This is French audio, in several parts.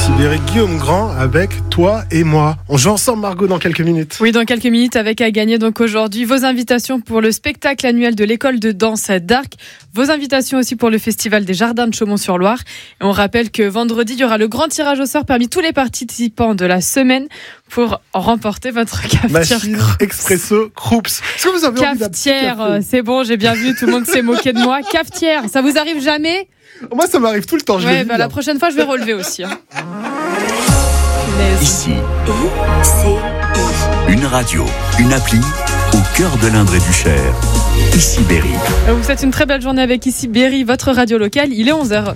Ici Béric, Guillaume Grand avec toi et moi. On joue ensemble, Margot, dans quelques minutes. Oui, dans quelques minutes, avec à gagner donc aujourd'hui vos invitations pour le spectacle annuel de l'école de danse d'Arc, vos invitations aussi pour le festival des Jardins de Chaumont-sur-Loire. Et on rappelle que vendredi, il y aura le grand tirage au sort parmi tous les participants de la semaine pour remporter votre cafetière. Machine Expresso Krups. Est-ce que vous avez envie d'un petit cafetière, café ? c'est bon, j'ai bien vu, tout le monde s'est moqué de moi. Cafetière, ça vous arrive jamais ? Moi, ça m'arrive tout le temps. Ouais, la prochaine fois, je vais relever aussi. Hein. Ici, une radio, une appli au cœur de l'Indre et du Cher. Ici Berry. Vous souhaite une très belle journée avec Ici Berry, votre radio locale. Il est 11h.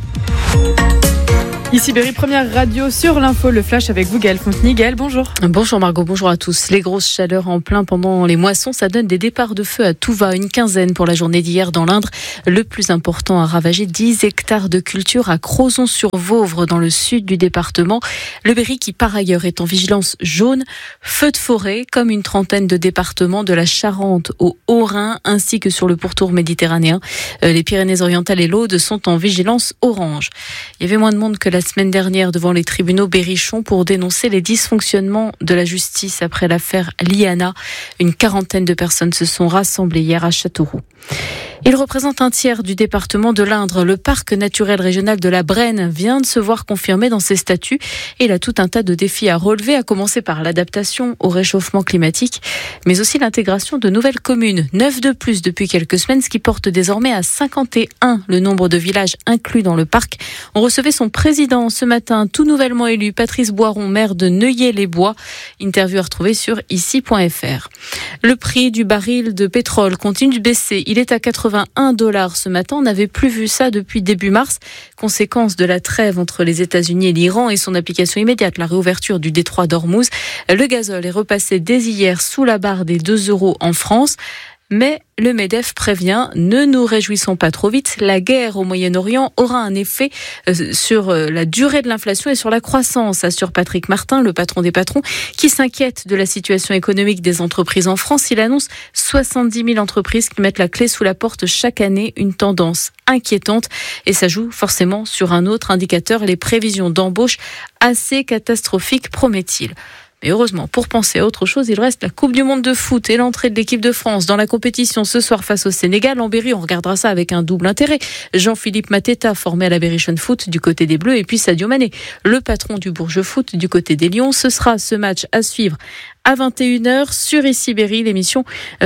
Ici Berry, première radio sur l'info, le flash avec vous, Gaëlle Fontenay. Gaëlle, bonjour. Bonjour Margot, bonjour à tous. Les grosses chaleurs en plein pendant les moissons, ça donne des départs de feu à tout va. Une quinzaine pour la journée d'hier dans l'Indre. Le plus important a ravagé 10 hectares de culture à Crozon-sur-Vauvre dans le sud du département. Le Berry qui par ailleurs est en vigilance jaune. Feu de forêt comme une trentaine de départements de la Charente au Haut-Rhin ainsi que sur le pourtour méditerranéen. Les Pyrénées-Orientales et l'Aude sont en vigilance orange. Il y avait moins de monde que la semaine dernière devant les tribunaux berrichons pour dénoncer les dysfonctionnements de la justice après l'affaire Liana. Une quarantaine de personnes se sont rassemblées hier à Châteauroux. Il représente un tiers du département de l'Indre. Le parc naturel régional de la Brenne vient de se voir confirmé dans ses statuts. Et il a tout un tas de défis à relever, à commencer par l'adaptation au réchauffement climatique, mais aussi l'intégration de nouvelles communes. 9 de plus depuis quelques semaines, ce qui porte désormais à 51 le nombre de villages inclus dans le parc. On recevait son président ce matin, tout nouvellement élu, Patrice Boiron, maire de Neuilly-les-Bois. Interview à retrouver sur ici.fr. Le prix du baril de pétrole continue de baisser. Il est à $81 ce matin. On n'avait plus vu ça depuis début mars. Conséquence de la trêve entre les États-Unis et l'Iran et son application immédiate, la réouverture du détroit d'Ormuz. Le gazole est repassé dès hier sous la barre des 2 € en France. Mais le MEDEF prévient, ne nous réjouissons pas trop vite, la guerre au Moyen-Orient aura un effet sur la durée de l'inflation et sur la croissance, assure Patrick Martin, le patron des patrons, qui s'inquiète de la situation économique des entreprises en France. Il annonce 70 000 entreprises qui mettent la clé sous la porte chaque année, une tendance inquiétante et ça joue forcément sur un autre indicateur, les prévisions d'embauche assez catastrophiques, promet-il. Mais heureusement, pour penser à autre chose, il reste la Coupe du Monde de foot et l'entrée de l'équipe de France dans la compétition ce soir face au Sénégal. En Berry, on regardera ça avec un double intérêt. Jean-Philippe Mateta, formé à la Berrichon Foot du côté des Bleus, et puis Sadio Mané, le patron du Bourges Foot du côté des Lions. Ce sera ce match à suivre à 21h sur Ici Berry, l'émission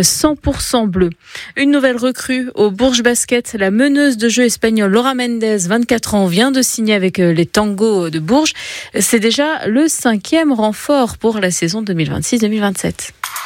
100% bleu. Une nouvelle recrue au Bourges Basket, la meneuse de jeu espagnole Laura Mendes, 24 ans, vient de signer avec les Tangos de Bourges. C'est déjà le 5e renfort pour la saison 2026-2027.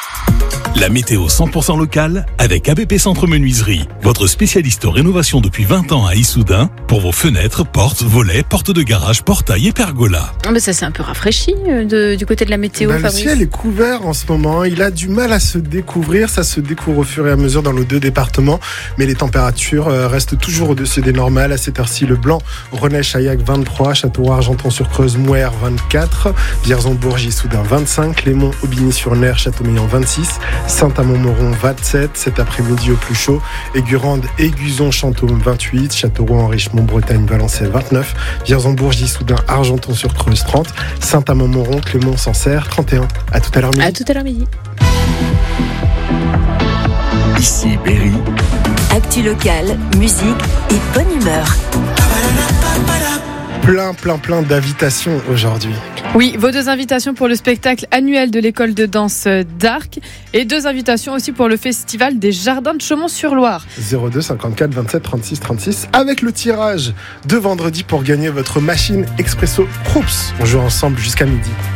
La météo 100% locale avec ABP Centre Menuiserie, votre spécialiste en rénovation depuis 20 ans à Issoudun pour vos fenêtres, portes, volets, portes de garage, portails et pergolas. Mais ça s'est un peu rafraîchi du côté de la météo, Le Fabrice. ciel est couvert en ce moment, il a du mal à se découvrir, ça se découvre au fur et à mesure dans nos 2 départements, mais les températures restent toujours au-dessus des normales. À cette heure-ci, le Blanc, Rennes-Chaillac 23, Châteauroux, Argenton-sur-Creuse, Mouer 24, Vierzon-Bourges, Issoudun 25, Clémont, Aubigny-sur-Ner, Châteaumeillan 26, Saint-Amand-Moron 27, cet après-midi au plus chaud, Aigurande, Aiguzon, Chantôme 28, Châteauroux, Richemont, Bretagne, Valenciennes 29, Vierzon-Bourges, Issoudun, Argenton-sur-Creuse 30, Saint-Amand-Moron, Clémont, Sancerre 31. À tout à l'heure midi. À tout à l'heure midi. Ici Berry. Actu locale, musique et bonne humeur. Plein d'invitations aujourd'hui. Oui, vos 2 invitations pour le spectacle annuel de l'école de danse d'Arc et 2 invitations aussi pour le festival des Jardins de Chaumont-sur-Loire. 02 54 27 36 36 avec le tirage de vendredi pour gagner votre machine Expresso Krups. On joue ensemble jusqu'à midi.